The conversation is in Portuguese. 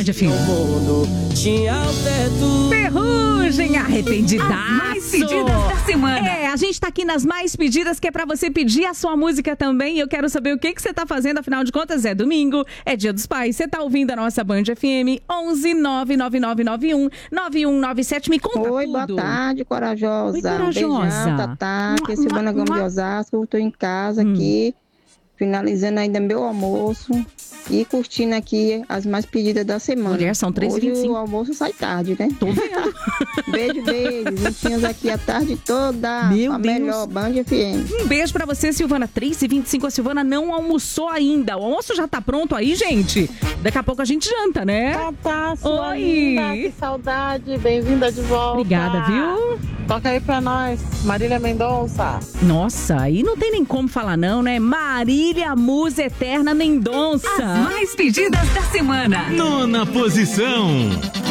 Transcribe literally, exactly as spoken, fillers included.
F M. Ferrugem arrependidaço. Mais pedidas da semana. É, a gente tá aqui nas mais pedidas, que é pra você pedir a sua música também. Eu quero saber o que, que você tá fazendo, afinal de contas é domingo, é Dia dos Pais. Você tá ouvindo a nossa Band F M. onze nove nove nove nove um nove um nove sete. Me conta Oi, tudo. boa tarde, corajosa. Oi, corajosa. Um beijão, Tatá. Aqui é Silvana Gomes de Osasco. Eu tô em casa Hum. aqui, finalizando ainda meu almoço e curtindo aqui as mais pedidas da semana. Mulher, são três e vinte e cinco. Hoje o almoço sai tarde, né? Tô vendo. Beijo, beijo. Juntinhos aqui a tarde toda. Meu a Deus. melhor Band F M. Um beijo pra você, Silvana. três e vinte e cinco. A Silvana não almoçou ainda. O almoço já tá pronto aí, gente? Daqui a pouco a gente janta, né? Tatá, sua Oi. linda, que saudade. Bem-vinda de volta. Obrigada, viu? Toca aí pra nós, Marília Mendonça. Nossa, aí não tem nem como falar não, né? Marília Musa Eterna Mendonça. As mais pedidas da semana. Nona posição.